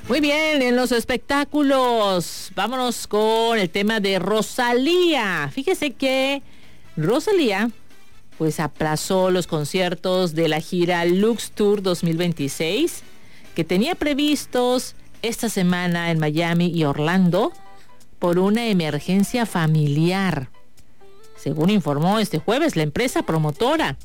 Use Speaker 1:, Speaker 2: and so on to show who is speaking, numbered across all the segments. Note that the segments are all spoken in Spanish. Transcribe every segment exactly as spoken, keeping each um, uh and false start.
Speaker 1: Muy bien, en los espectáculos, vámonos con el tema de Rosalía. Fíjese que Rosalía, pues aplazó los conciertos de la gira Lux Tour dos mil veintiséis, que tenía previstos esta semana en Miami y Orlando, por una emergencia familiar. Según informó este jueves la empresa promotora,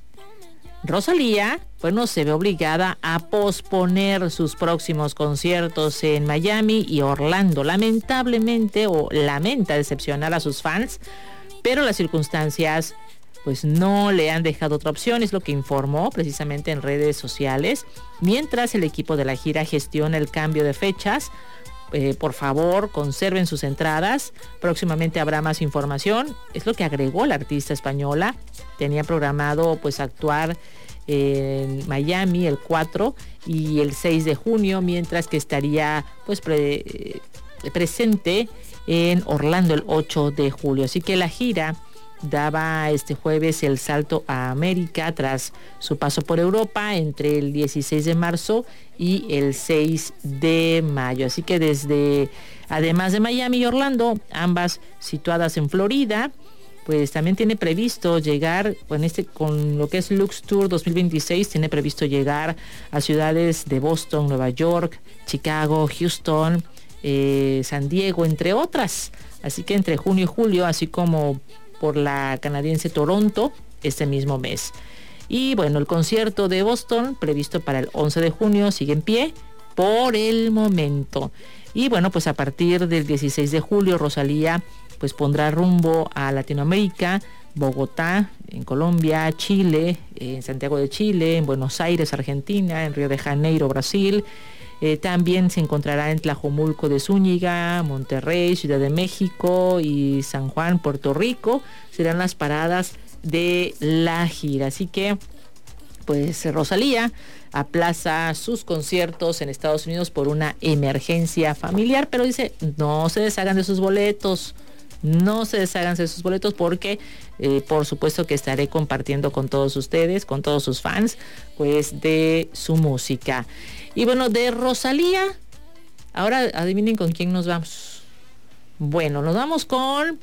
Speaker 1: Rosalía, bueno, se ve obligada a posponer sus próximos conciertos en Miami y Orlando. Lamentablemente, o lamenta decepcionar a sus fans, pero las circunstancias pues no le han dejado otra opción, es lo que informó precisamente en redes sociales. Mientras el equipo de la gira gestiona el cambio de fechas, eh, por favor, conserven sus entradas. Próximamente habrá más información. Es lo que agregó la artista española. Tenía programado pues actuar en Miami el cuatro y el seis de junio, mientras que estaría pues pre, eh, presente en Orlando el ocho de julio. Así que la gira daba este jueves el salto a América tras su paso por Europa entre el dieciséis de marzo y el seis de mayo. Así que desde, además de Miami y Orlando, ambas situadas en Florida, pues también tiene previsto llegar con este con lo que es Lux Tour dos mil veintiséis, tiene previsto llegar a ciudades de Boston, Nueva York, Chicago, Houston, eh, San Diego, entre otras. Así que entre junio y julio, así como por la canadiense Toronto este mismo mes. Y bueno, el concierto de Boston, previsto para el once de junio, sigue en pie por el momento. Y bueno, pues a partir del dieciséis de julio, Rosalía pues pondrá rumbo a Latinoamérica, Bogotá, en Colombia, Chile, en Santiago de Chile, en Buenos Aires, Argentina, en Río de Janeiro, Brasil. Eh, también se encontrará en Tlajomulco de Zúñiga, Monterrey, Ciudad de México y San Juan, Puerto Rico. Serán las paradas de la gira. Así que, pues Rosalía aplaza sus conciertos en Estados Unidos por una emergencia familiar, pero dice, no se deshagan de sus boletos. No se deshagan de sus boletos porque eh, por supuesto que estaré compartiendo con todos ustedes, con todos sus fans, pues de su música. Y bueno, de Rosalía, ahora adivinen con quién nos vamos. Bueno, nos vamos con,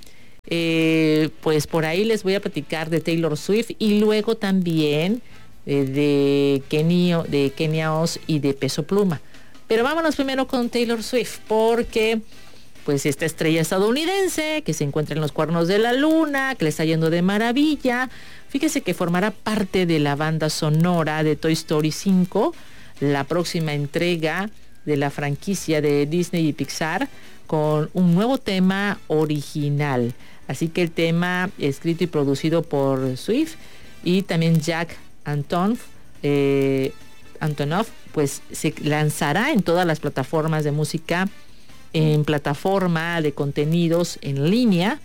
Speaker 1: eh, pues por ahí les voy a platicar de Taylor Swift y luego también eh, de Kenia, de Kenia Oz y de Peso Pluma. Pero vámonos primero con Taylor Swift, porque pues esta estrella estadounidense que se encuentra en los cuernos de la luna, que le está yendo de maravilla, fíjese que formará parte de la banda sonora de Toy Story cinco, la próxima entrega de la franquicia de Disney y Pixar, con un nuevo tema original. Así que el tema escrito y producido por Swift y también Jack Antonoff, eh, Antonoff, pues se lanzará en todas las plataformas de música, en plataforma de contenidos en línea,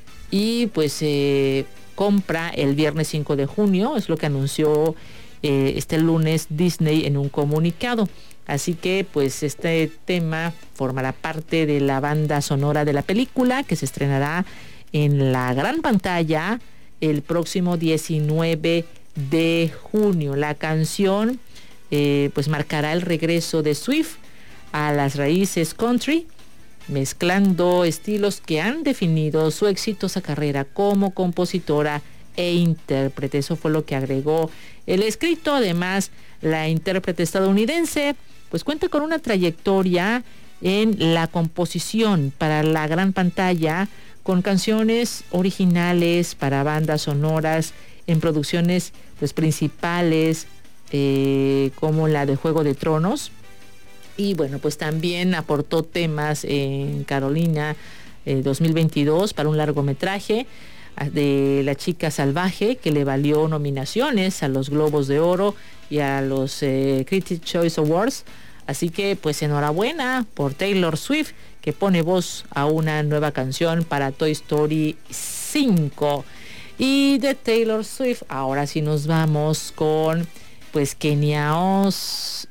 Speaker 1: y pues se eh, compra el viernes cinco de junio, es lo que anunció eh, este lunes Disney en un comunicado. Así que pues este tema formará parte de la banda sonora de la película, que se estrenará en la gran pantalla el próximo diecinueve de junio. La canción eh, pues marcará el regreso de Swift a las raíces country, mezclando estilos que han definido su exitosa carrera como compositora e intérprete. Eso fue lo que agregó el escrito. Además, la intérprete estadounidense pues cuenta con una trayectoria en la composición para la gran pantalla, con canciones originales para bandas sonoras en producciones pues principales, eh, como la de Juego de Tronos. Y bueno, pues también aportó temas en Carolina eh, dos mil veintidós para un largometraje de La Chica Salvaje, que le valió nominaciones a los Globos de Oro y a los eh, Critics' Choice Awards. Así que pues enhorabuena por Taylor Swift, que pone voz a una nueva canción para Toy Story cinco. Y de Taylor Swift, ahora sí nos vamos con pues Kenia Oz.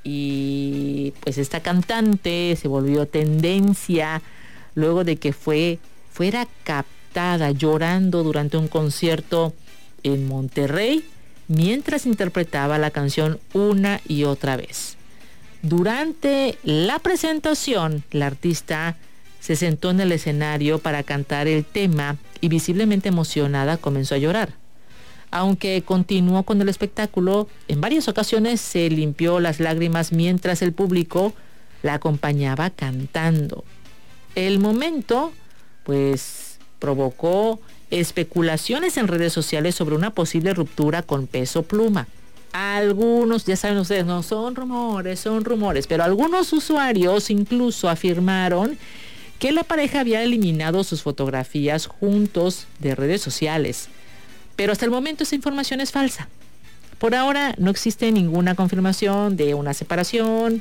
Speaker 1: Y pues esta cantante se volvió tendencia luego de que fue fuera captada llorando durante un concierto en Monterrey mientras interpretaba la canción una y otra vez. Durante la presentación, la artista se sentó en el escenario para cantar el tema y visiblemente emocionada comenzó a llorar. Aunque continuó con el espectáculo, en varias ocasiones se limpió las lágrimas mientras el público la acompañaba cantando. El momento, pues, provocó especulaciones en redes sociales sobre una posible ruptura con Peso Pluma. Algunos, ya saben ustedes, no son rumores, son rumores, pero algunos usuarios incluso afirmaron que la pareja había eliminado sus fotografías juntos de redes sociales. Pero hasta el momento esa información es falsa. Por ahora no existe ninguna confirmación de una separación,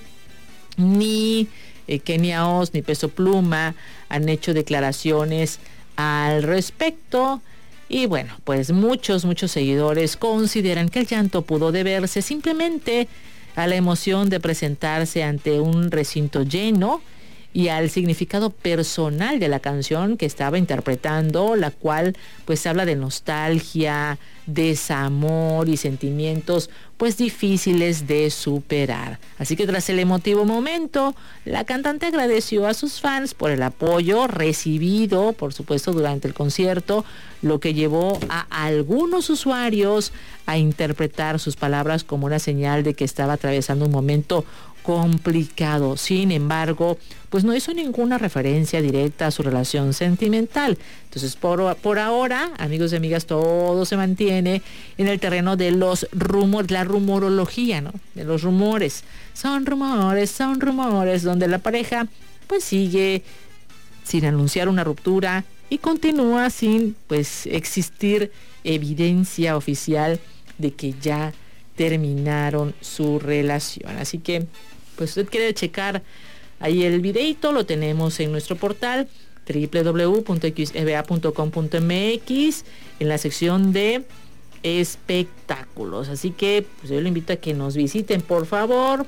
Speaker 1: ni eh, Kenia Oz ni Peso Pluma han hecho declaraciones al respecto. Y bueno, pues muchos, muchos seguidores consideran que el llanto pudo deberse simplemente a la emoción de presentarse ante un recinto lleno y al significado personal de la canción que estaba interpretando, la cual pues habla de nostalgia, desamor y sentimientos pues difíciles de superar. Así que tras el emotivo momento, la cantante agradeció a sus fans por el apoyo recibido, por supuesto, durante el concierto, lo que llevó a algunos usuarios a interpretar sus palabras como una señal de que estaba atravesando un momento complicado. Sin embargo, pues no hizo ninguna referencia directa a su relación sentimental. Entonces, por, por ahora, amigos y amigas, todo se mantiene en el terreno de los rumores, la rumorología, ¿no? De los rumores. Son rumores, son rumores, donde la pareja pues sigue sin anunciar una ruptura y continúa sin pues existir evidencia oficial de que ya terminaron su relación. Así que pues usted quiere checar ahí el videito, lo tenemos en nuestro portal doble u doble u doble u punto x e b a punto com punto m x en la sección de espectáculos. Así que pues yo le invito a que nos visiten, por favor.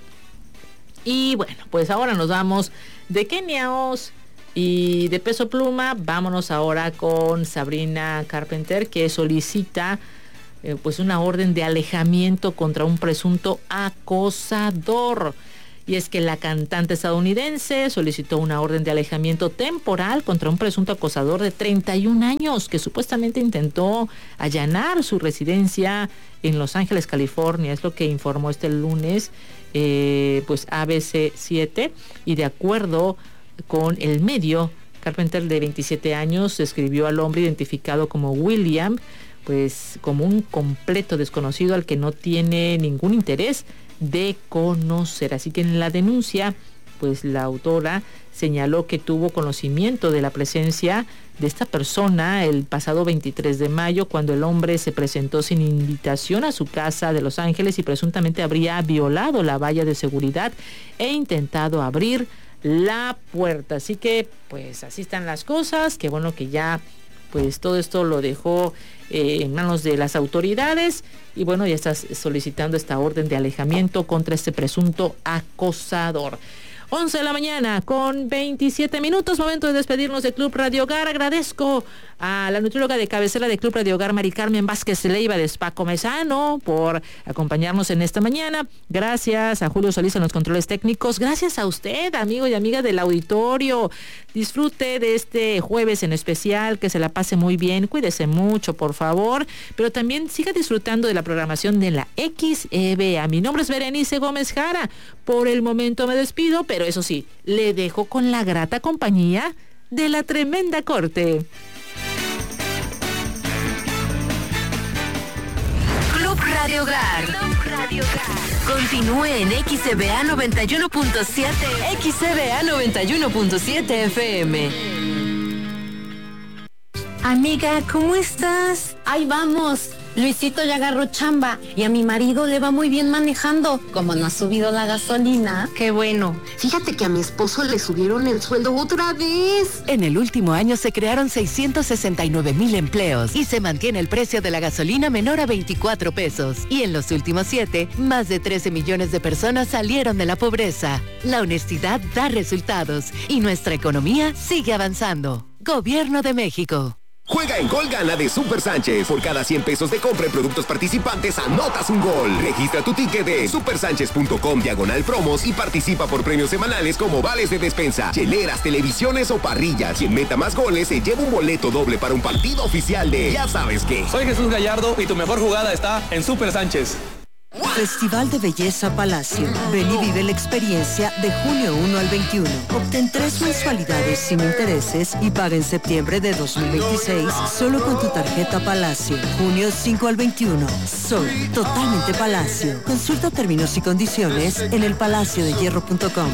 Speaker 1: Y bueno, pues ahora nos vamos de Kenia Oz y de Peso Pluma. Vámonos ahora con Sabrina Carpenter, que solicita eh, pues una orden de alejamiento contra un presunto acosador. Y es que la cantante estadounidense solicitó una orden de alejamiento temporal contra un presunto acosador de treinta y un años que supuestamente intentó allanar su residencia en Los Ángeles, California. Es lo que informó este lunes eh, pues A B C siete. Y de acuerdo con el medio, Carpenter, de veintisiete años, describió al hombre identificado como William pues como un completo desconocido al que no tiene ningún interés de conocer. Así que en la denuncia, pues la autora señaló que tuvo conocimiento de la presencia de esta persona el pasado veintitrés de mayo, cuando el hombre se presentó sin invitación a su casa de Los Ángeles y presuntamente habría violado la valla de seguridad e intentado abrir la puerta. Así que pues así están las cosas. Qué bueno que ya pues todo esto lo dejó eh, en manos de las autoridades y bueno, ya estás solicitando esta orden de alejamiento contra este presunto acosador. once de la mañana con veintisiete minutos, momento de despedirnos de Club Radio Hogar. Agradezco a la nutrióloga de cabecera de Club Radio Hogar, Mari Carmen Vázquez Leiva de Spa Comezano, por acompañarnos en esta mañana. Gracias a Julio Solís en los controles técnicos. Gracias a usted, amigo y amiga del auditorio. Disfrute de este jueves en especial, que se la pase muy bien, cuídese mucho, por favor, pero también siga disfrutando de la programación de la X E B A. Mi nombre es Berenice Gómez Jara. Por el momento me despido, pero eso sí, le dejo con la grata compañía de la tremenda corte.
Speaker 2: Club Radio Hogar. Club Radio Hogar. Continúe en X E B A noventa y uno punto siete. X E B A noventa y uno punto siete F M.
Speaker 3: Amiga, ¿cómo estás? Ahí vamos. Luisito ya agarró chamba y a mi marido le va muy bien manejando. Como no ha subido la gasolina.
Speaker 4: Qué bueno. Fíjate que a mi esposo le subieron el sueldo otra vez.
Speaker 5: En el último año se crearon seiscientos sesenta y nueve mil empleos y se mantiene el precio de la gasolina menor a veinticuatro pesos. Y en los últimos siete, más de trece millones de personas salieron de la pobreza. La honestidad da resultados y nuestra economía sigue avanzando. Gobierno de México.
Speaker 6: Juega en Gol Gana de Super Sánchez. Por cada cien pesos de compra en productos participantes, anotas un gol. Registra tu ticket de supersánchez.com diagonal promos y participa por premios semanales como vales de despensa, hieleras, televisiones o parrillas. Quien meta más goles se lleva un boleto doble para un partido oficial de ya sabes qué.
Speaker 7: Soy Jesús Gallardo y tu mejor jugada está en Super Sánchez.
Speaker 8: Festival de Belleza Palacio. Ven y vive la experiencia de junio primero al veintiuno. Obtén tres mensualidades sin intereses y paga en septiembre de dos mil veintiséis solo con tu tarjeta Palacio. junio cinco al veintiuno. Sol, totalmente Palacio. Consulta términos y condiciones en el palacio de hierro punto com.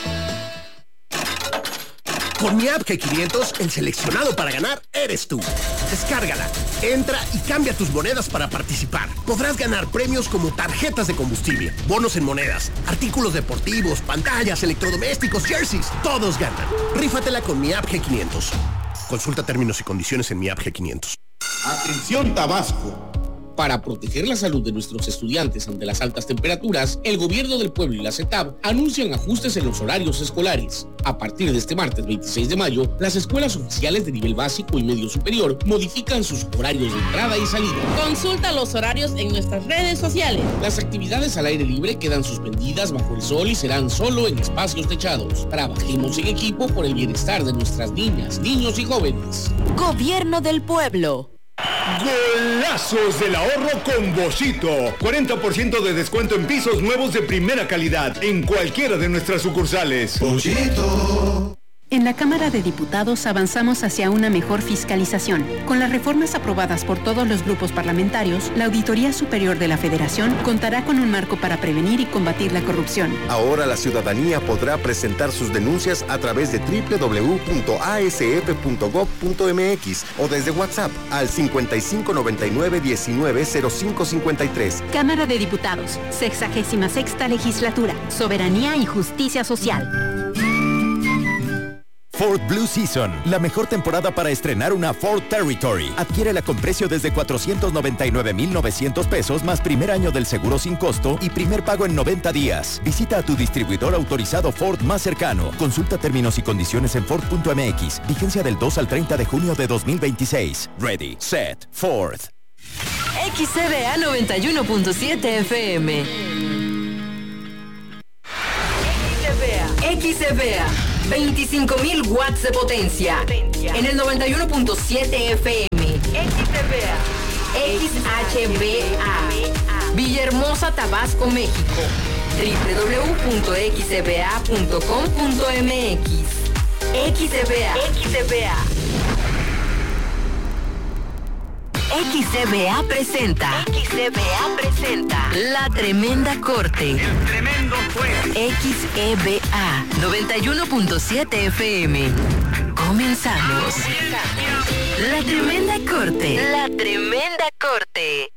Speaker 9: Con mi app G quinientos, el seleccionado para ganar eres tú. Descárgala, entra y cambia tus monedas para participar. Podrás ganar premios como tarjetas de combustible, bonos en monedas, artículos deportivos, pantallas, electrodomésticos, jerseys. Todos ganan. Rífatela con mi app G quinientos. Consulta términos y condiciones en mi app G quinientos.
Speaker 10: Atención Tabasco. Para proteger la salud de nuestros estudiantes ante las altas temperaturas, el Gobierno del Pueblo y la CETAB anuncian ajustes en los horarios escolares. A partir de este martes veintiséis de mayo, las escuelas oficiales de nivel básico y medio superior modifican sus horarios de entrada y salida.
Speaker 11: Consulta los horarios en nuestras redes sociales.
Speaker 10: Las actividades al aire libre quedan suspendidas bajo el sol y serán solo en espacios techados. Trabajemos en equipo por el bienestar de nuestras niñas, niños y jóvenes.
Speaker 2: Gobierno del Pueblo.
Speaker 12: Golazos del ahorro con Boschito. cuarenta por ciento de descuento en pisos nuevos de primera calidad en cualquiera de nuestras sucursales. Boschito.
Speaker 13: En la Cámara de Diputados avanzamos hacia una mejor fiscalización. Con las reformas aprobadas por todos los grupos parlamentarios, la Auditoría Superior de la Federación contará con un marco para prevenir y combatir la corrupción.
Speaker 14: Ahora la ciudadanía podrá presentar sus denuncias a través de doble u doble u doble u punto a s f punto gob punto m x o desde WhatsApp al cincuenta y cinco noventa y nueve diecinueve cero cinco cincuenta y tres.
Speaker 13: Cámara de Diputados, sexagésima sexta Legislatura, Soberanía y Justicia Social.
Speaker 15: Ford Blue Season, la mejor temporada para estrenar una Ford Territory. Adquiérela con precio desde cuatrocientos noventa y nueve mil novecientos pesos más primer año del seguro sin costo y primer pago en noventa días. Visita a tu distribuidor autorizado Ford más cercano. Consulta términos y condiciones en Ford punto m x. Vigencia del dos al treinta de junio de dos mil veintiséis. Ready, set, Ford.
Speaker 2: X C B A noventa y uno punto siete F M. X C B A. veinticinco mil watts de potencia. potencia. En el noventa y uno punto siete F M. X C B A. X H B A. Villahermosa, Tabasco, México. doble u doble u doble u punto x c b a punto com punto m x. X C B A. X C B A. X C B A presenta. X C B A presenta. La Tremenda Corte. El Tremendo Juez. X E B A noventa y uno punto siete F M. Comenzamos. La Tremenda Corte. La Tremenda Corte.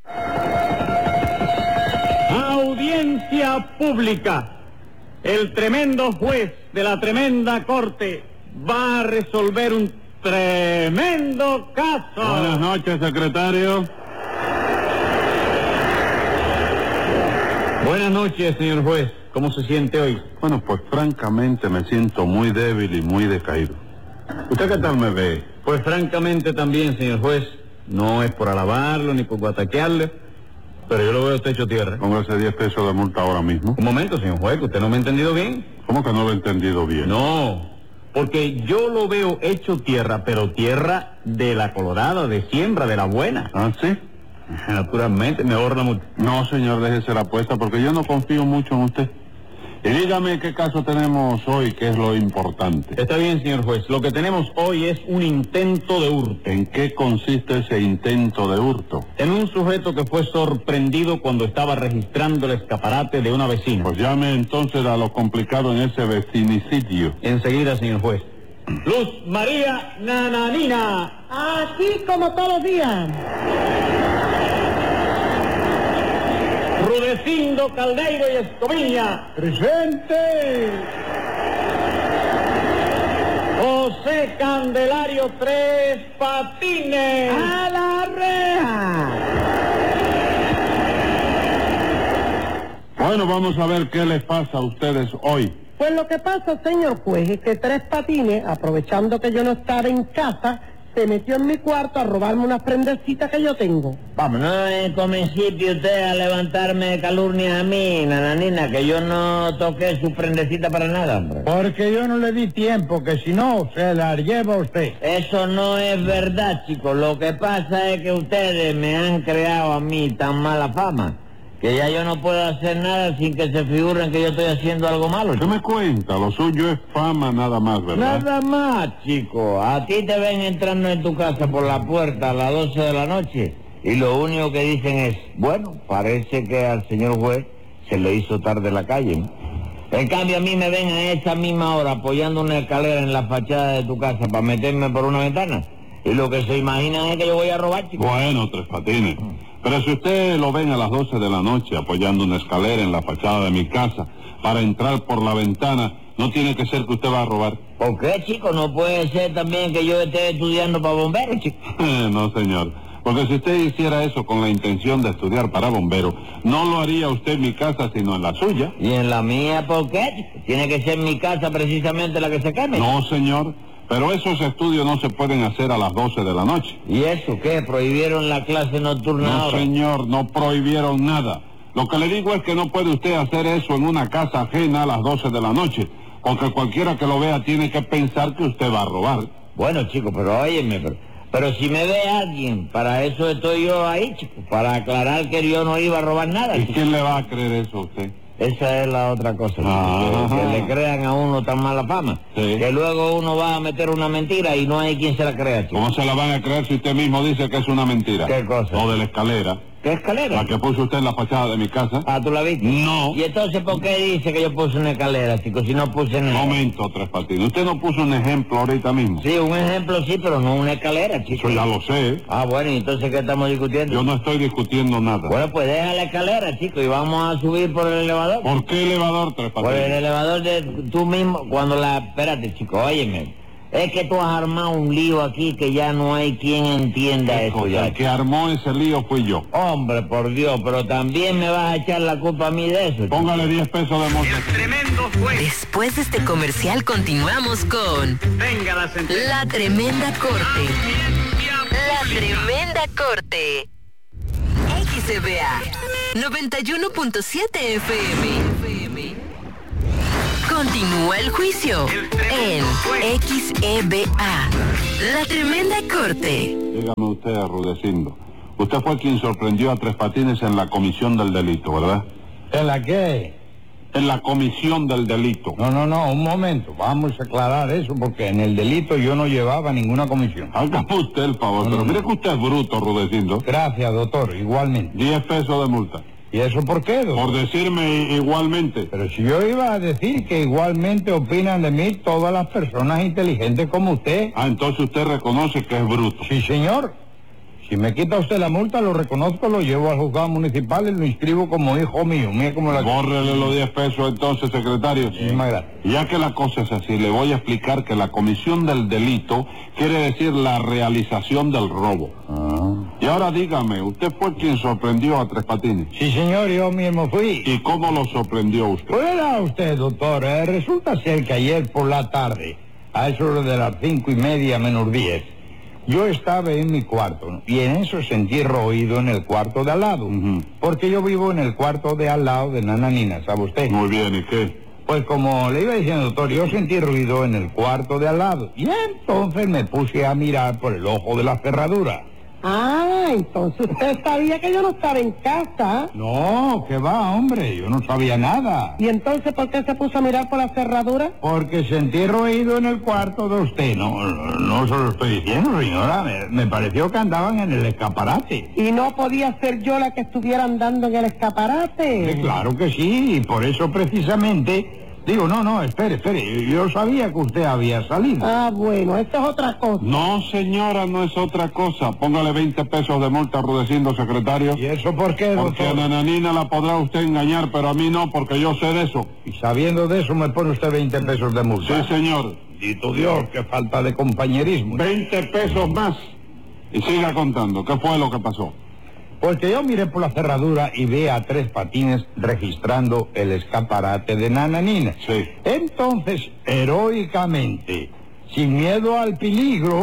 Speaker 16: Audiencia pública. El tremendo juez de la Tremenda Corte va a resolver un tremendo caso.
Speaker 17: Buenas noches, secretario.
Speaker 16: Buenas noches, señor juez. ¿Cómo se siente hoy?
Speaker 17: Bueno, pues francamente me siento muy débil y muy decaído. ¿Usted qué tal me ve?
Speaker 16: Pues francamente también, señor juez. No es por alabarlo ni por guataquearle, pero yo lo veo usted hecho tierra.
Speaker 17: Póngase diez pesos de multa ahora mismo.
Speaker 16: Un momento, señor juez, que usted no me ha entendido bien.
Speaker 17: ¿Cómo que no lo he entendido bien?
Speaker 16: No, porque yo lo veo hecho tierra, pero tierra de la colorada, de siembra, de la buena.
Speaker 17: ¿Ah, sí?
Speaker 16: Naturalmente, me ahorra mucho.
Speaker 17: No, señor, déjese la apuesta, porque yo no confío mucho en usted. Y dígame qué caso tenemos hoy, que es lo importante.
Speaker 16: Está bien, señor juez. Lo que tenemos hoy es un intento de hurto.
Speaker 17: ¿En qué consiste ese intento de hurto?
Speaker 16: En un sujeto que fue sorprendido cuando estaba registrando el escaparate de una vecina.
Speaker 17: Pues llame entonces a lo complicado en ese vecinicidio.
Speaker 16: Enseguida, señor juez. Luz María Nananina.
Speaker 18: Aquí como todos los días.
Speaker 16: Rudecindo Caldeiro y Escoviña.
Speaker 18: ¡Presente!
Speaker 16: José Candelario Tres Patines.
Speaker 18: ¡A la reja!
Speaker 17: Bueno, vamos a ver qué les pasa a ustedes hoy.
Speaker 18: Pues lo que pasa, señor juez, es que Tres Patines, aprovechando que yo no estaba en casa, se metió en mi cuarto a robarme unas prendecitas que yo tengo.
Speaker 19: Vamos, no es principio usted a levantarme calurnias a mí, nananina, que yo no toqué su prendecita para nada, hombre.
Speaker 20: Porque yo no le di tiempo, que si no, se la lleva usted.
Speaker 19: Eso no es verdad, chicos. Lo que pasa es que ustedes me han creado a mí tan mala fama que ya yo no puedo hacer nada sin que se figuren que yo estoy haciendo algo malo.
Speaker 17: ¿Qué me cuenta? Lo suyo es fama nada más, ¿verdad?
Speaker 19: Nada más, chico. A ti te ven entrando en tu casa por la puerta a las doce de la noche y lo único que dicen es, bueno, parece que al señor juez se le hizo tarde la calle, ¿no? En cambio a mí me ven a esa misma hora apoyando una escalera en la fachada de tu casa para meterme por una ventana y lo que se imaginan es que yo voy a robar, chico.
Speaker 17: Bueno, Tres Patines. Pero si usted lo ven a las doce de la noche apoyando una escalera en la fachada de mi casa para entrar por la ventana, no tiene que ser que usted va a robar.
Speaker 19: ¿Por qué, chico? ¿No puede ser también que yo esté estudiando para bombero, chico?
Speaker 17: No, señor. Porque si usted hiciera eso con la intención de estudiar para bombero, no lo haría usted en mi casa, sino en la suya.
Speaker 19: ¿Y en la mía por qué, chico? ¿Tiene que ser mi casa precisamente la que se queme?
Speaker 17: No, señor. Pero esos estudios no se pueden hacer a las doce de la noche.
Speaker 19: ¿Y eso qué? ¿Prohibieron la clase nocturna
Speaker 17: No,
Speaker 19: ahora?
Speaker 17: señor, no prohibieron nada. Lo que le digo es que no puede usted hacer eso en una casa ajena a las doce de la noche, porque cualquiera que lo vea tiene que pensar que usted va a robar.
Speaker 19: Bueno, chico, pero óyeme, pero, pero si me ve alguien, para eso estoy yo ahí, chico, para aclarar que yo no iba a robar nada.
Speaker 17: ¿Y
Speaker 19: chico.
Speaker 17: quién le va a creer eso a usted?
Speaker 19: Esa es la otra cosa, chico, que, que le crean a uno tan mala fama,
Speaker 17: Sí.
Speaker 19: que luego uno va a meter una mentira y no hay quien se la crea, chico.
Speaker 17: ¿Cómo se la van a creer si usted mismo dice que es una mentira?
Speaker 19: ¿Qué cosa?
Speaker 17: Lo de la escalera.
Speaker 19: ¿Qué escalera?
Speaker 17: La que puso usted en la fachada de mi casa.
Speaker 19: Ah, ¿tú la viste?
Speaker 17: No.
Speaker 19: ¿Y entonces por qué dice que yo puse una escalera, chico, si no puse nada?
Speaker 17: Momento, Tres Patines. ¿Usted no puso un ejemplo ahorita mismo?
Speaker 19: Sí, un ejemplo sí, pero no una escalera, chico.
Speaker 17: Eso ya lo sé.
Speaker 19: Ah, bueno, ¿y entonces qué estamos discutiendo?
Speaker 17: Yo no estoy discutiendo nada.
Speaker 19: Bueno, pues deja la escalera, chico, y vamos a subir por el elevador.
Speaker 17: ¿Por qué elevador, Tres
Speaker 19: Por
Speaker 17: Patines?
Speaker 19: el elevador de tú mismo, cuando la... Espérate, chico, óyeme. Es que tú has armado un lío aquí que ya no hay quien entienda eso ya.
Speaker 17: El que armó ese lío fui yo.
Speaker 19: Hombre, por Dios, pero también me vas a echar la culpa a mí de eso. chico.
Speaker 17: Póngale diez pesos de multa.
Speaker 2: Tremendo juez. Después de este comercial continuamos con
Speaker 16: Venga la sentencia.
Speaker 2: La Tremenda Corte. La Tremenda Corte. X E B A noventa y uno punto siete F M. Continúa el juicio en X E B A. La Tremenda Corte.
Speaker 17: Dígame usted, Rudecindo. Usted fue quien sorprendió a Tres Patines en la comisión del delito, ¿verdad?
Speaker 20: ¿En la qué?
Speaker 17: En la comisión del delito.
Speaker 20: No, no, no, un momento. Vamos a aclarar eso porque en el delito yo no llevaba ninguna comisión.
Speaker 17: Hágame usted el favor,
Speaker 20: No,
Speaker 17: pero
Speaker 20: no,
Speaker 17: mire
Speaker 20: no.
Speaker 17: que usted es bruto, Rudecindo.
Speaker 20: Gracias, doctor, igualmente.
Speaker 17: Diez pesos de multa.
Speaker 20: ¿Y eso por qué, doctor?
Speaker 17: Por decirme igualmente.
Speaker 20: Pero si yo iba a decir que igualmente opinan de mí todas las personas inteligentes como usted.
Speaker 17: Ah, entonces usted reconoce que es bruto.
Speaker 20: Sí, señor. Si me quita usted la multa, lo reconozco, lo llevo al juzgado municipal y lo inscribo como hijo mío. Mire cómo la...
Speaker 17: Bórrele los diez pesos entonces, secretario.
Speaker 20: Muchísimas gracias.
Speaker 17: Ya que la cosa es así, le voy a explicar que la comisión del delito quiere decir la realización del robo.
Speaker 20: Ah.
Speaker 17: Y ahora dígame, ¿usted fue quien sorprendió a Tres Patines?
Speaker 20: Sí, señor, yo mismo fui.
Speaker 17: ¿Y cómo lo sorprendió usted?
Speaker 20: Pues era usted, doctor. Eh, resulta ser que ayer por la tarde, a eso de las cinco y media menos diez, yo estaba en mi cuarto, ¿no? Y en eso sentí ruido en el cuarto de al lado.
Speaker 17: Ujú.
Speaker 20: Porque yo vivo en el cuarto de al lado de Nananina, ¿sabe usted?
Speaker 17: Muy bien, ¿y qué?
Speaker 20: Pues como le iba diciendo, doctor, yo sentí ruido en el cuarto de al lado. Y entonces me puse a mirar por el ojo de la cerradura.
Speaker 18: Ah, entonces usted sabía que yo no estaba en casa.
Speaker 20: No, ¿qué va, hombre? Yo no sabía nada.
Speaker 18: ¿Y entonces por qué se puso a mirar por la cerradura?
Speaker 20: Porque sentí ruido en el cuarto de usted. No, no, no se lo estoy diciendo, señora. Me, me pareció que andaban en el escaparate.
Speaker 18: ¿Y no podía ser yo la que estuviera andando en el escaparate?
Speaker 20: Sí, claro que sí, y por eso precisamente... Digo, no, no, espere, espere. Yo sabía que usted había salido.
Speaker 18: Ah, bueno, esto es otra cosa.
Speaker 17: No, señora, no es otra cosa. Póngale veinte pesos de multa, Rudecindo, secretario.
Speaker 20: ¿Y eso por qué,
Speaker 17: Porque a
Speaker 20: doctor?
Speaker 17: Nananina la podrá usted engañar, pero a mí no, porque yo sé de eso.
Speaker 20: Y sabiendo de eso me pone usted veinte pesos de multa.
Speaker 17: Sí, señor.
Speaker 20: Dito Dios, qué falta de compañerismo.
Speaker 17: veinte pesos más. Y siga contando, ¿qué fue lo que pasó?
Speaker 20: Porque yo miré por la cerradura y vi a Tres Patines registrando el escaparate de Nananina.
Speaker 17: Sí.
Speaker 20: Entonces, heroicamente, sin miedo al peligro,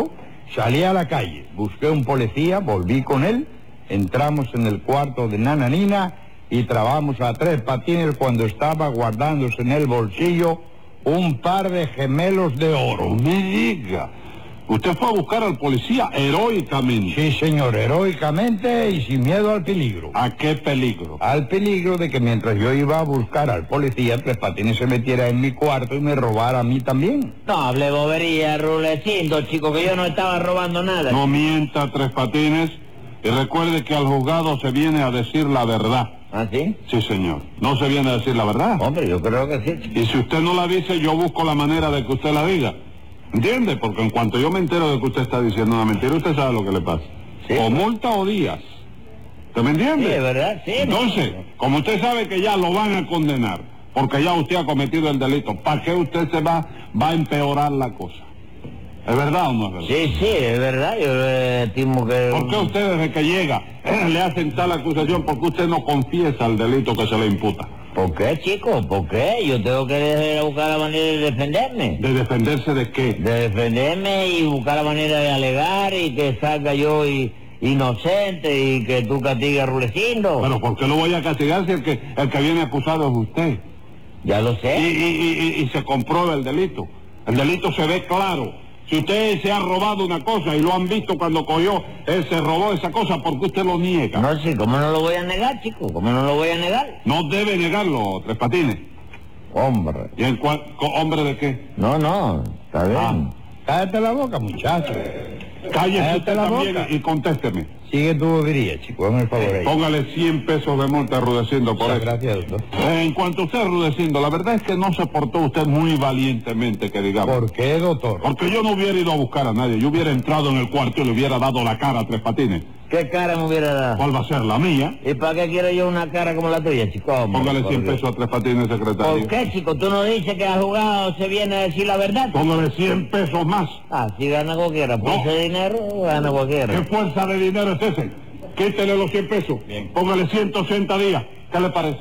Speaker 20: Salí a la calle, busqué un policía, volví con él, entramos en el cuarto de Nananina y trabamos a Tres Patines cuando estaba guardándose en el bolsillo un par de gemelos de oro.
Speaker 17: No me diga. Usted fue a buscar al policía heroicamente.
Speaker 20: Sí, señor, heroicamente y sin miedo al peligro.
Speaker 17: ¿A qué peligro?
Speaker 20: Al peligro de que mientras yo iba a buscar al policía, Tres Patines se metiera en mi cuarto y me robara a mí también.
Speaker 19: No hable bobería, Rulecindo, chico, que yo no estaba robando nada.
Speaker 17: No mienta, Tres Patines, y recuerde que al juzgado se viene a decir la verdad.
Speaker 19: ¿Ah, sí?
Speaker 17: Sí, señor. ¿No se viene a decir la verdad?
Speaker 19: Hombre, yo creo que sí.
Speaker 17: Y si usted no la dice, yo busco la manera de que usted la diga. ¿Entiende? Porque en cuanto yo me entero de que usted está diciendo una mentira, usted sabe lo que le pasa.
Speaker 19: Sí.
Speaker 17: O multa o días. ¿Usted me entiende?
Speaker 19: Sí, es verdad, sí.
Speaker 17: Entonces, como usted sabe que ya lo van a condenar, porque ya usted ha cometido el delito, ¿para qué usted se va, va a empeorar la cosa? ¿Es verdad o no es verdad?
Speaker 19: Sí, sí, es verdad, yo eh, estimo que...
Speaker 17: ¿Por qué usted desde que llega eh, le hacen tal acusación? ¿Por qué usted no confiesa el delito que se le imputa?
Speaker 19: ¿Por qué, chico? ¿Por qué? Yo tengo que buscar la manera de defenderme.
Speaker 17: ¿De defenderse de qué?
Speaker 19: De defenderme y buscar la manera de alegar y que salga yo y, inocente y que tú castigues a Rulecindo.
Speaker 17: ¿Pero por qué lo voy a castigar si el que, el que viene acusado es usted?
Speaker 19: Ya lo sé.
Speaker 17: Y, y, y, y se comprueba el delito. El delito se ve claro. Si usted se ha robado una cosa y lo han visto cuando cogió, él se robó esa cosa, ¿por qué usted lo niega?
Speaker 19: No, sí, ¿cómo no lo voy a negar, chico? ¿Cómo no lo voy a negar?
Speaker 17: No debe negarlo, Tres Patines.
Speaker 19: Hombre.
Speaker 17: ¿Y el cual, hombre de qué?
Speaker 19: No, no, está bien.
Speaker 20: Ah, cállate la boca, muchacho.
Speaker 17: Cállese usted
Speaker 20: la
Speaker 17: también
Speaker 20: boca
Speaker 17: y contésteme.
Speaker 20: Sigue tu bobería, chico, dame el favor ahí.
Speaker 17: Póngale cien pesos de multa a Rudecindo por eso.
Speaker 20: Gracias, doctor.
Speaker 17: Eh, en cuanto a usted, Rudecindo, la verdad es que no se portó usted muy valientemente, que digamos.
Speaker 20: ¿Por qué, doctor?
Speaker 17: Porque yo no hubiera ido a buscar a nadie. Yo hubiera entrado en el cuarto y le hubiera dado la cara a Tres Patines.
Speaker 19: ¿Qué cara me hubiera dado?
Speaker 17: ¿Cuál va a ser? ¿La mía?
Speaker 19: ¿Y para qué quiero yo una cara como la tuya, chico? Hombre,
Speaker 17: Póngale cien
Speaker 19: Dios.
Speaker 17: pesos a Tres Patines, secretario.
Speaker 19: ¿Por qué, chico? ¿Tú no dices que al jugado se viene a decir la verdad?
Speaker 17: Póngale cien pesos más.
Speaker 19: Ah, si gana cualquiera. Por
Speaker 17: No.
Speaker 19: ese dinero, gana cualquiera.
Speaker 17: ¿Qué fuerza de dinero es ese? Quítele los cien pesos.
Speaker 19: Bien.
Speaker 17: Póngale ciento ochenta días. ¿Qué le parece?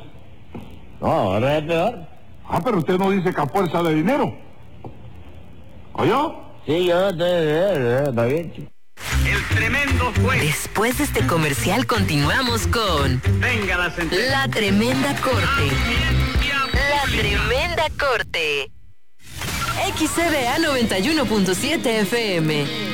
Speaker 19: No, ahora es peor.
Speaker 17: Ah, pero usted no dice que a fuerza de dinero. ¿Oyó?
Speaker 19: Sí, yo estoy... eh, está bien, chico.
Speaker 2: El tremendo juez. Después de este comercial continuamos con...
Speaker 16: Venga la sentencia.
Speaker 2: La Tremenda Corte. La Tremenda Corte. X C B A noventa y uno punto siete F M.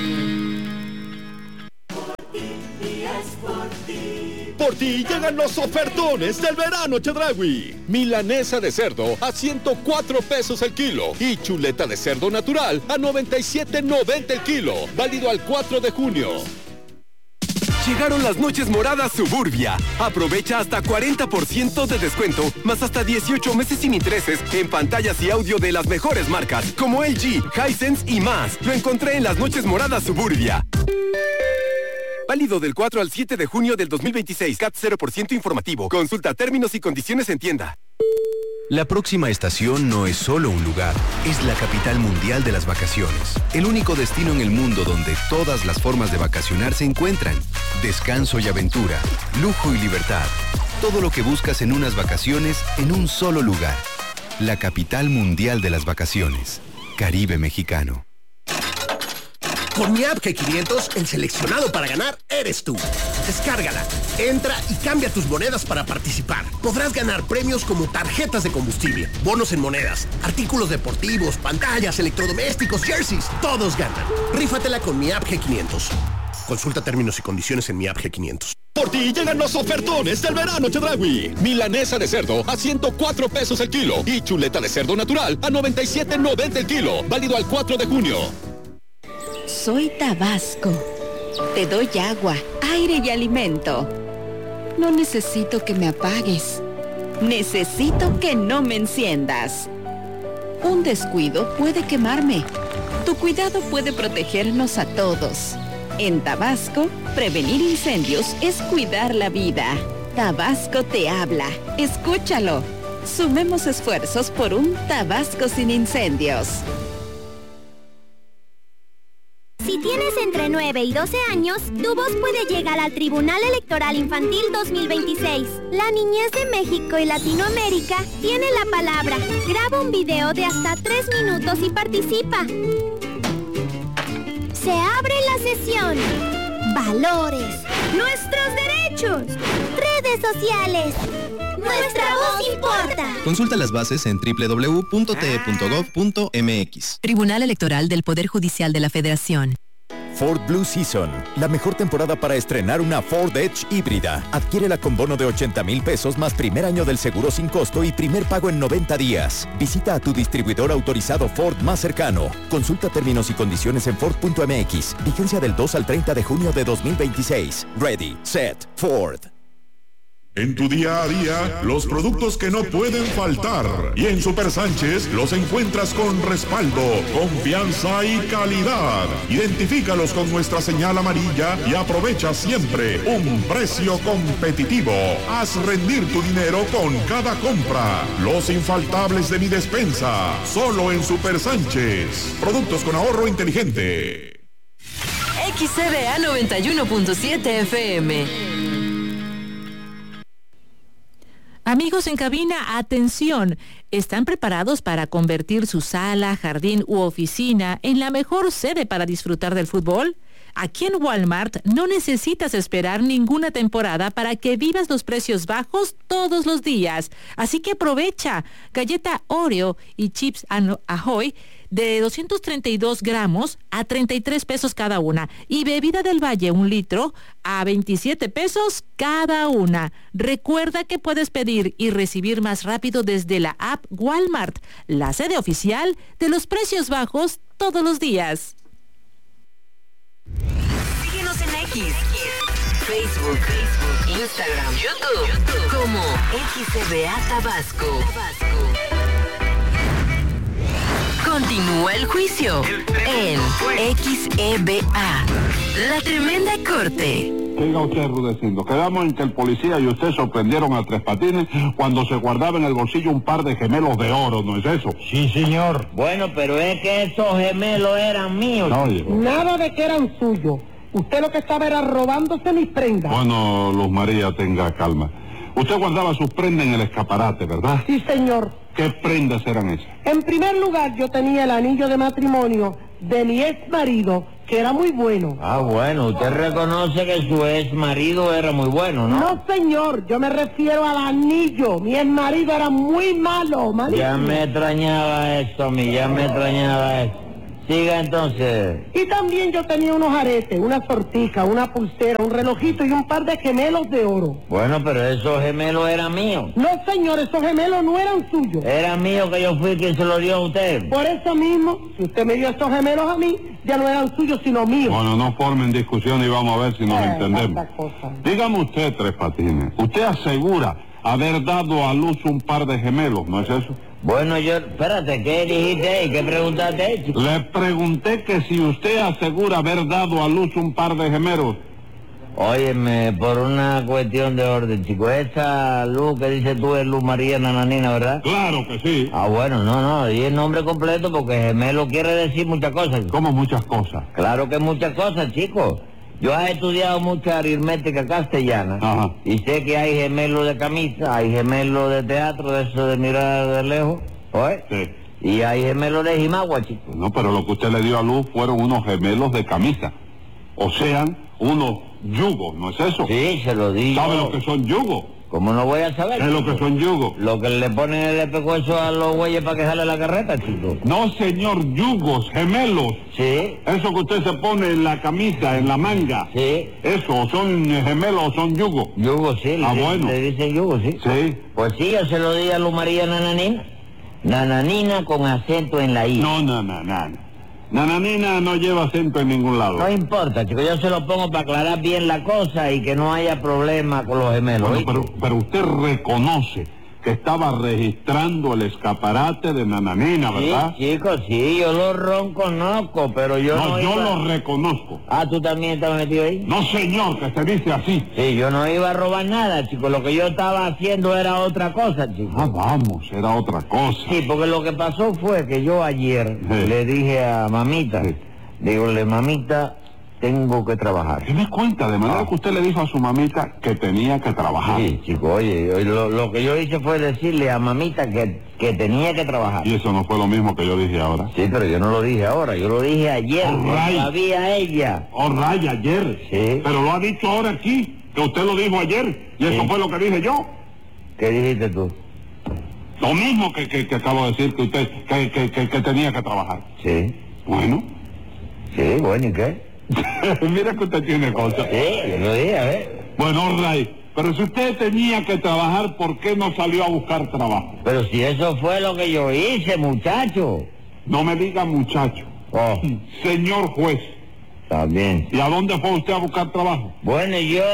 Speaker 15: Por ti llegan los ofertones del verano Chedraui. Milanesa de cerdo a ciento cuatro pesos el kilo y chuleta de cerdo natural a noventa y siete noventa el kilo. Válido al cuatro de junio.
Speaker 21: Llegaron las noches moradas Suburbia. Aprovecha hasta cuarenta por ciento de descuento, más hasta dieciocho meses sin intereses en pantallas y audio de las mejores marcas, como L G, Hisense y más. Lo encontré en las noches moradas Suburbia. Válido del cuatro al siete de junio del dos mil veintiséis. C A T cero por ciento informativo. Consulta términos y condiciones en tienda.
Speaker 22: La próxima estación no es solo un lugar, es la capital mundial de las vacaciones. El único destino en el mundo donde todas las formas de vacacionar se encuentran. Descanso y aventura, lujo y libertad. Todo lo que buscas en unas vacaciones en un solo lugar. La capital mundial de las vacaciones. Caribe mexicano.
Speaker 9: Con mi app G quinientos, el seleccionado para ganar eres tú. Descárgala, entra y cambia tus monedas para participar. Podrás ganar premios como tarjetas de combustible, bonos en monedas, artículos deportivos, pantallas, electrodomésticos, jerseys. Todos ganan. Rífatela con mi app G quinientos. Consulta términos y condiciones en mi app G quinientos.
Speaker 15: Por ti llegan los ofertones del verano Chedraui. Milanesa de cerdo a ciento cuatro pesos el kilo y chuleta de cerdo natural a noventa y siete noventa el kilo. Válido al cuatro de junio.
Speaker 23: Soy Tabasco. Te doy agua, aire y alimento. No necesito que me apagues. Necesito que no me enciendas. Un descuido puede quemarme. Tu cuidado puede protegernos a todos. En Tabasco, prevenir incendios es cuidar la vida. Tabasco te habla. Escúchalo. Sumemos esfuerzos por un Tabasco sin incendios.
Speaker 24: Si tienes entre nueve y doce años, tu voz puede llegar al Tribunal Electoral Infantil dos mil veintiséis. La niñez de México y Latinoamérica tiene la palabra. Graba un video de hasta tres minutos y participa. Se abre la sesión. Valores. Nuestros derechos. Redes sociales. Nuestra voz importa.
Speaker 1: Consulta las bases en doble u doble u doble u punto t e punto gov punto m x.
Speaker 3: Tribunal Electoral del Poder Judicial de la Federación.
Speaker 15: Ford Blue Season, la mejor temporada para estrenar una Ford Edge híbrida. Adquiérela con bono de ochenta mil pesos más primer año del seguro sin costo y primer pago en noventa días. Visita a tu distribuidor autorizado Ford más cercano. Consulta términos y condiciones en Ford punto m x. Vigencia del dos al treinta de junio de dos mil veintiséis. Ready, Set, Ford.
Speaker 4: En tu día a día, los productos que no pueden faltar. Y en Super Sánchez los encuentras con respaldo, confianza y calidad. Identifícalos con nuestra señal amarilla y aprovecha siempre un precio competitivo. Haz rendir tu dinero con cada compra. Los infaltables de mi despensa, solo en Super Sánchez. Productos con ahorro inteligente.
Speaker 2: X C B A noventa y uno punto siete F M.
Speaker 5: Amigos en cabina, atención, ¿están preparados para convertir su sala, jardín u oficina en la mejor sede para disfrutar del fútbol? Aquí en Walmart no necesitas esperar ninguna temporada para que vivas los precios bajos todos los días. Así que aprovecha. Galleta Oreo y chips Ahoy de doscientos treinta y dos gramos a treinta y tres pesos cada una. Y bebida del Valle, un litro, a veintisiete pesos cada una. Recuerda que puedes pedir y recibir más rápido desde la app Walmart, la sede oficial de los precios bajos todos los días.
Speaker 2: Síguenos en X, Facebook, Facebook, Instagram, YouTube, YouTube como X C B A Tabasco. Continúa el juicio en X E B A, la tremenda corte.
Speaker 17: Oiga usted, Rudecindo, quedamos en que el policía y usted sorprendieron a Tres Patines cuando se guardaba en el bolsillo un par de gemelos de oro, ¿no es eso?
Speaker 19: Sí, señor. Bueno, pero es que esos gemelos eran míos.
Speaker 17: No,
Speaker 18: Nada de que eran suyos. Usted lo que estaba era robándose mis prendas.
Speaker 17: Bueno, Luz María, tenga calma. Usted guardaba sus prendas en el escaparate, ¿verdad?
Speaker 18: Sí, señor.
Speaker 17: ¿Qué prendas eran esas?
Speaker 18: En primer lugar, yo tenía el anillo de matrimonio de mi ex marido, que era muy bueno.
Speaker 19: Ah, bueno, usted reconoce que su ex marido era muy bueno, ¿no?
Speaker 18: No, señor, yo me refiero al anillo. Mi ex marido era muy malo, malísimo.
Speaker 19: Ya me extrañaba eso a mí, ya me extrañaba eso. Siga entonces.
Speaker 18: Y también yo tenía unos aretes, una sortica, una pulsera, un relojito y un par de gemelos de oro.
Speaker 19: Bueno, pero esos gemelos eran míos.
Speaker 18: No, señor, esos gemelos no eran suyos.
Speaker 19: Era mío, que yo fui quien se los dio a usted.
Speaker 18: Por eso mismo, si usted me dio esos gemelos a mí, ya no eran suyos, sino míos.
Speaker 17: Bueno, no formen discusión y vamos a ver si nos
Speaker 18: eh,
Speaker 17: entendemos. Dígame usted, Tres Patines, usted asegura haber dado a luz un par de gemelos, ¿no es eso?
Speaker 19: Bueno, yo, espérate, ¿qué dijiste y qué preguntaste, chico?
Speaker 17: Le pregunté que si usted asegura haber dado a luz un par de gemelos.
Speaker 19: Óyeme, por una cuestión de orden, chico, esa Luz que dices tú es Luz María Nananina, ¿verdad?
Speaker 17: Claro que sí.
Speaker 19: Ah, bueno, no, no, y el nombre completo porque gemelo quiere decir muchas cosas.
Speaker 17: ¿Cómo muchas cosas?
Speaker 19: Claro que muchas cosas, chico. Yo he estudiado mucha aritmética castellana.
Speaker 17: Ajá.
Speaker 19: Y sé que hay gemelos de camisa, hay gemelos de teatro, de eso de mirar de lejos, ¿oye?
Speaker 17: Sí.
Speaker 19: Y hay gemelos de jimagua, chico.
Speaker 17: No, pero lo que usted le dio a luz fueron unos gemelos de camisa. O sean, unos yugos, ¿no es eso?
Speaker 19: Sí, se lo digo.
Speaker 17: ¿Sabe lo que son yugos?
Speaker 19: ¿Cómo no voy a saber?
Speaker 17: ¿Qué es lo que son yugos?
Speaker 19: Lo que le ponen el espejuelo a los güeyes para que jale la carreta, chico.
Speaker 17: No, señor, yugos, gemelos.
Speaker 19: Sí.
Speaker 17: Eso que usted se pone en la camisa, en la manga.
Speaker 19: Sí.
Speaker 17: Eso, ¿son gemelos o son yugos?
Speaker 19: Yugos, sí.
Speaker 17: Ah,
Speaker 19: le,
Speaker 17: bueno.
Speaker 19: Le dicen yugos, sí.
Speaker 17: Sí.
Speaker 19: Pues sí, yo se lo di a Luz María Nananina. Nananina con acento en la I.
Speaker 17: No, no, no, no. Nananina no lleva acento en ningún lado.
Speaker 19: No importa, chico, yo se lo pongo para aclarar bien la cosa y que no haya problema con los gemelos.
Speaker 17: Bueno, pero, pero usted reconoce que estaba registrando el escaparate de Nananina, ¿verdad?
Speaker 19: Sí, chicos, sí, yo lo reconozco, pero yo no,
Speaker 17: no yo
Speaker 19: iba...
Speaker 17: lo reconozco.
Speaker 19: Ah, ¿tú también estabas metido ahí?
Speaker 17: No, señor, que se dice así.
Speaker 19: Sí, yo no iba a robar nada, chicos, lo que yo estaba haciendo era otra cosa, chicos.
Speaker 17: Ah, vamos, era otra cosa.
Speaker 19: Sí, porque lo que pasó fue que yo ayer sí. le dije a mamita, sí. dígole, mamita, tengo que trabajar.
Speaker 17: ¿Tiene cuenta? De manera que usted le dijo a su mamita que tenía que trabajar.
Speaker 19: Sí, chico, oye, lo, lo que yo hice fue decirle a mamita que, que tenía que trabajar.
Speaker 17: Y eso no fue lo mismo que yo dije ahora.
Speaker 19: Sí, pero yo no lo dije ahora, yo lo dije ayer.
Speaker 17: All right.
Speaker 19: Sabía ella.
Speaker 17: All right, ayer.
Speaker 19: Sí.
Speaker 17: Pero lo ha dicho ahora aquí, que usted lo dijo ayer, y eso
Speaker 19: Sí.
Speaker 17: fue lo que dije yo.
Speaker 19: ¿Qué dijiste tú?
Speaker 17: Lo mismo que, que, que acabo de decir, que usted que, que, que, que tenía que trabajar.
Speaker 19: Sí.
Speaker 17: Bueno.
Speaker 19: Sí, bueno, ¿y qué?
Speaker 17: Mira que usted tiene cosas.
Speaker 19: Sí, yo lo dije, a ver.
Speaker 17: Bueno, all right. Pero si usted tenía que trabajar, ¿por qué no salió a buscar trabajo?
Speaker 19: Pero si eso fue lo que yo hice, muchacho.
Speaker 17: No me diga muchacho.
Speaker 19: Oh.
Speaker 17: Señor juez.
Speaker 19: También.
Speaker 17: ¿Y a dónde fue usted a buscar trabajo?
Speaker 19: Bueno, yo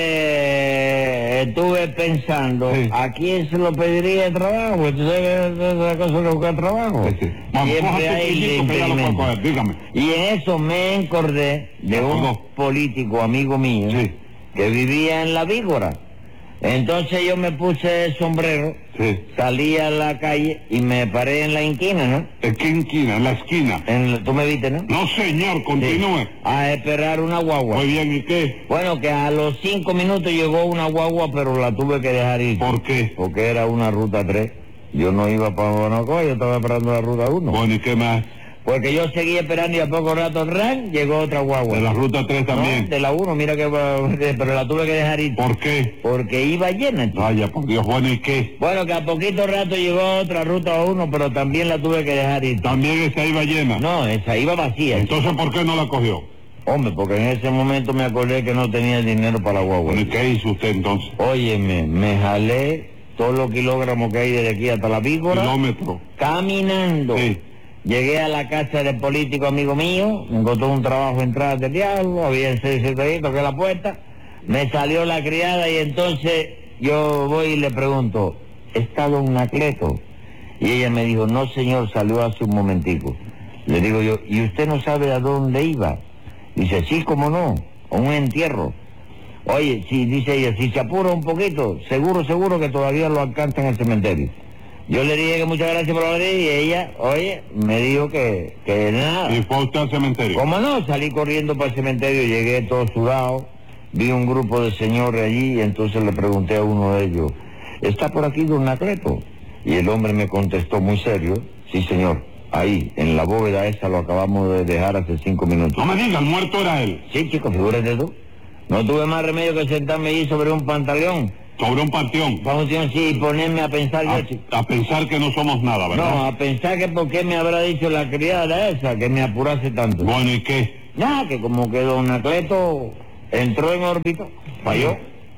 Speaker 19: eh, estuve pensando,
Speaker 17: Sí.
Speaker 19: ¿a quién se lo pediría el trabajo? ¿Tú sabes esa cosa de buscar trabajo?
Speaker 17: Sí, sí. Vamos,
Speaker 19: Siempre
Speaker 17: coja su
Speaker 19: hay
Speaker 17: trillito que ya lo puedo
Speaker 19: impedimento.
Speaker 17: coger, dígame.
Speaker 19: Y en eso me acordé de un
Speaker 17: acordó?
Speaker 19: político amigo mío
Speaker 17: Sí.
Speaker 19: que vivía en la Vígora. Entonces yo me puse el sombrero,
Speaker 17: Sí.
Speaker 19: salí a la calle y me paré en la esquina, ¿no?
Speaker 17: ¿En qué esquina? En la esquina.
Speaker 19: En la- ¿Tú me viste, no?
Speaker 17: No, señor, continúe.
Speaker 19: A esperar una guagua.
Speaker 17: Muy bien, ¿y qué?
Speaker 19: Bueno, que a los cinco minutos llegó una guagua, pero la tuve que dejar ir.
Speaker 17: ¿Por qué?
Speaker 19: Porque era una ruta tres. Yo no iba para Guanaco, yo estaba esperando la ruta uno.
Speaker 17: Bueno, ¿y qué más?
Speaker 19: Porque yo seguía esperando y a poco rato, ran, llegó otra guagua.
Speaker 17: De la ruta tres también.
Speaker 19: No, de la uno, mira que va- pero la tuve que dejar ir.
Speaker 17: ¿Por qué?
Speaker 19: Porque iba llena, chico.
Speaker 17: Vaya, por Dios, bueno, ¿y qué?
Speaker 19: Bueno, que a poquito rato llegó otra ruta uno, pero también la tuve que dejar ir.
Speaker 17: También esa iba llena.
Speaker 19: No, esa iba vacía.
Speaker 17: Entonces, ¿por qué no la cogió?
Speaker 19: Hombre, porque en ese momento me acordé que no tenía dinero para la guagua.
Speaker 17: Bueno, ¿y qué hizo usted entonces?
Speaker 19: Óyeme, me jalé todos los kilogramos que hay desde aquí hasta la Víbora,
Speaker 17: Kilómetro.
Speaker 19: caminando.
Speaker 17: Sí.
Speaker 19: Llegué a la casa del político amigo mío, me encontró un trabajo en Entradas del Diablo, había ese secretito que la puerta, me salió la criada y entonces yo voy y le pregunto, ¿está don Nacleto? Y ella me dijo, no señor, salió hace un momentico. Le digo yo, ¿y usted no sabe a dónde iba? Dice, sí, cómo no, a un entierro. Oye, sí, dice ella, si se apura un poquito, seguro, seguro que todavía lo alcanza en el cementerio. Yo le dije que muchas gracias por venir y ella, oye, me dijo que, que nada.
Speaker 17: ¿Y fue usted al cementerio?
Speaker 19: ¿Cómo no? Salí corriendo para el cementerio, llegué todo sudado, vi un grupo de señores allí y entonces le pregunté a uno de ellos, ¿está por aquí don Nacleto? Y el hombre me contestó muy serio, sí señor, ahí, en la bóveda esa lo acabamos de dejar hace cinco minutos.
Speaker 17: No me diga, el muerto era él.
Speaker 19: Sí, chico, figúrate tú. No tuve más remedio que sentarme allí sobre un pantalón.
Speaker 17: Sobre un panteón.
Speaker 19: Panteón, sí, y ponerme a pensar yo, chico.
Speaker 17: A, a pensar que no somos nada, ¿verdad?
Speaker 19: No, a pensar que por qué me habrá dicho la criada esa que me apurase tanto.
Speaker 17: Bueno, ¿y qué?
Speaker 19: Nada, que como que don Nacleto entró en órbita, falló.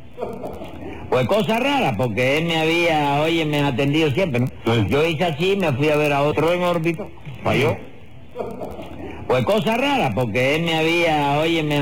Speaker 19: Pues cosa rara, porque él me había, oye, me ha atendido siempre, ¿no?
Speaker 17: Sí.
Speaker 19: Yo hice así, me fui a ver a otro en órbita, falló. Pues cosa rara, porque él me había, oye, me